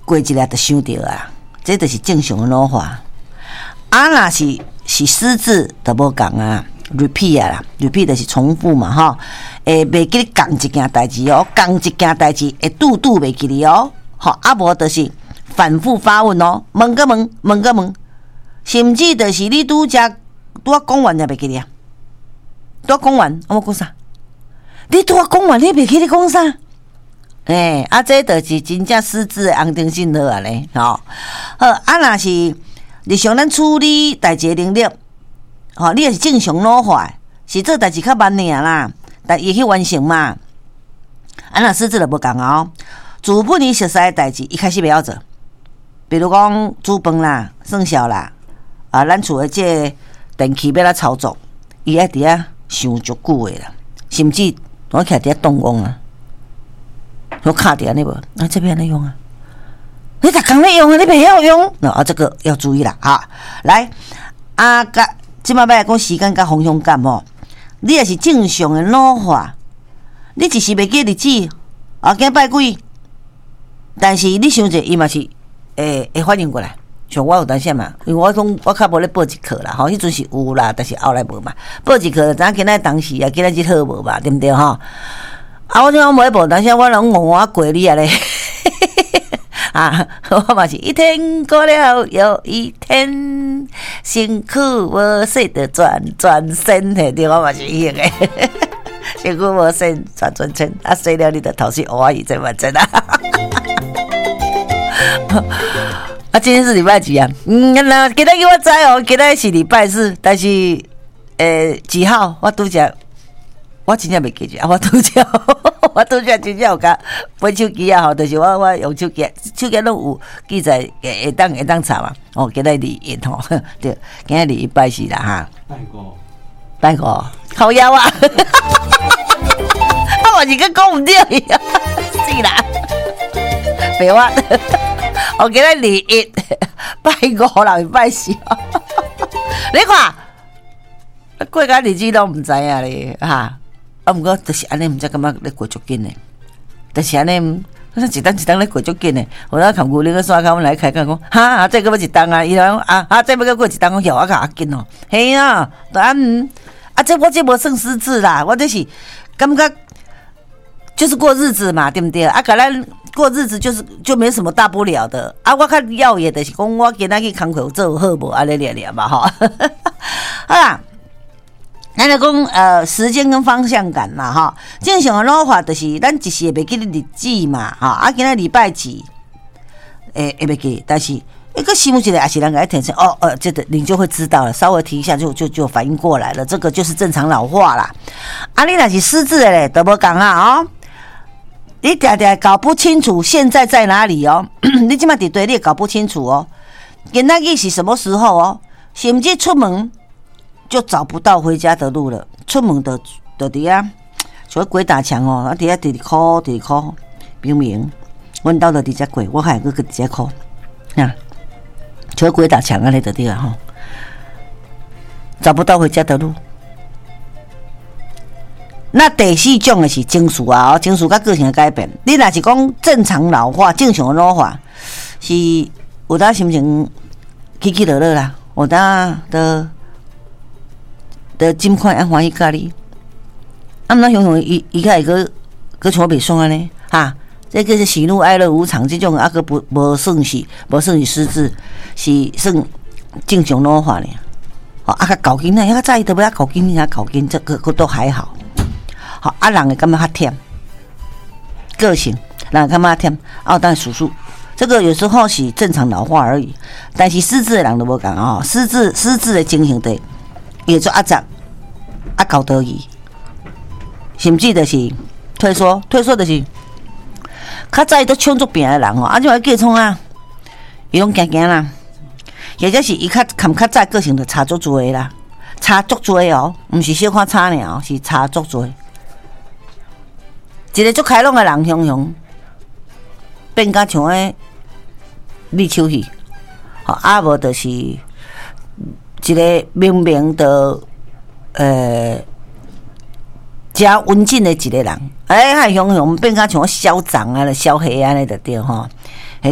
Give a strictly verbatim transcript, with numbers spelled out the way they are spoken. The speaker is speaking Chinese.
过一下就想到啊，这就是正常的老化。啊，若是是失智就无共啊 ，repeat 啊啦 ，repeat 就是重复嘛吼。诶，袂记你讲一件代志哦，讲一件代志会拄拄袂记哩哦。吼，啊无就是反复发问哦，问个问，问个问，甚至就是你拄则拄啊讲完才袂记哩啊。拄啊讲完，我讲啥？你拄啊讲完，你袂记你讲啥？诶、欸，啊，这就是真正失智的安定性好啊咧，吼。好，啊，若是日常咱处理代志的能力，吼、哦，你也是正常老化，是做代志较慢尔啦，但伊去完成嘛。啊，若失智就无共哦。自本伊熟悉的代志，伊开始袂晓做，比如讲煮饭啦、算数啦，啊，咱厝的这电器要来操作，伊爱伫遐想足久的啦，甚至我徛伫遐动工啊。我卡点那个，那、啊、这边来用啊？你咋刚在用啊？你不要用，那啊，这个要注意啦啊！来，啊，甲即摆要讲时间甲方向感吼，你也是正常的老化，你一时袂记日子，啊，今拜鬼，但是你想者，伊嘛是诶会反应过来。像我有当时嘛，因为我讲我较无咧报一课啦，吼，迄阵是有啦，但是后来无嘛。报一课，咱今仔当时啊，今仔日好无嘛，对毋对吼？啊！我讲我袂报，但是我拢戆我过你啊咧，啊！我嘛是一天过了又一天，辛苦无睡得转转身的，对我嘛是一样的，辛苦无睡转转身，啊！睡了你的头是蚵仔鱼，真完真啊！啊，今天是礼拜几啊？嗯，那今天给我知哦，今天是礼拜四，但是诶几号？我拄则。我真正袂记住，我拄则，我拄则真正有甲买手机啊，吼，就是我我用手机，手机拢有记载，会当会当查嘛。哦，今日二一吼，对，今日二一拜四啦哈。拜五，拜五，靠腰啊！啊，我是个讲唔对呀，是啦，白话。我今日二一拜五人拜四，你看，过甲日子都唔知影咧哈。啊，毋过就是安尼，毋知感觉咧过足紧诶，就是安尼，那一档一档咧过足紧诶。我那看古那个刷卡，我来开讲讲，哈啊，这个要一档啊，伊讲啊啊，这要过一档，我叫我较要紧哦。嘿啊，当然啊，这我这无算失智啦，我这是感觉就是过日子嘛，对不对？啊，甲咱过日子就是就没什么大不了的。啊，我较要也就是讲，我今仔去工课做好无，安尼念念嘛吼。好啦。咱来讲，呃，时间跟方向感嘛，哈，正常的老化就是咱一时会袂记得日子嘛，哈，啊，今仔礼拜几，诶、欸，会袂记，但是一个心目一个也是人家提醒，哦，呃，这个你就会知道了，稍微提一下就就就反应过来了，这个就是正常老化啦。啊，你若是失智的嘞，都无讲啊，哦，你常常搞不清楚现在在哪里哦，你即马伫对你也搞不清楚哦，今仔日是什么时候哦，甚至出门。就找不到回家的路了。出门的的底下，像鬼打墙哦，啊底下直直哭，直直哭，明明阮兜的伫遮过，我还个个伫遮哭，啊，像鬼打墙啊咧的底下吼，找不到回家的路。那第四种的是情绪啊，情绪甲个性的改变。你若是讲正常老化、正常的老化，是有当心情起起落落啦，有当的。的尽快安欢喜咖喱，啊，那熊熊伊伊开个个像袂爽安尼哈，这个是喜怒哀乐无常，这种啊个不无算是无算是失智，是算正常老化呢。哦，啊个搞紧呢，遐早伊都不要搞紧，遐搞紧，这个个都还好。好，啊人会感觉较忝，个性人感觉较忝，啊当然叔叔。这个有时候是正常老化而已，但是失智的人都无讲哦，失智失智的情形的。也做阿杂阿搞得意，甚至就是退缩，退缩就是较早伊都抢足病的人哦，啊就要叫创啊，伊拢惊惊啦，或者是伊较含较早个性就差足多啦，差足多哦，毋是小看差尔哦，是差足多。一个足开朗的人，雄雄变甲像个立秋戏，吼啊无就是。一个明明的，呃，加文静的一个人，哎，还雄雄变甲像嚣张啊、嚣黑啊，那就对吼。